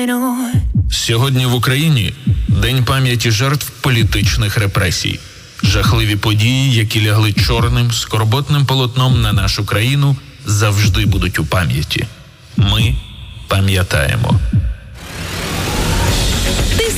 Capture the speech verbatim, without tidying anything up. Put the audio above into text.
Сьогодні в Україні День пам'яті жертв політичних репресій. Жахливі події, які лягли чорним, скорботним полотном на нашу країну, завжди будуть у пам'яті. Ми пам'ятаємо.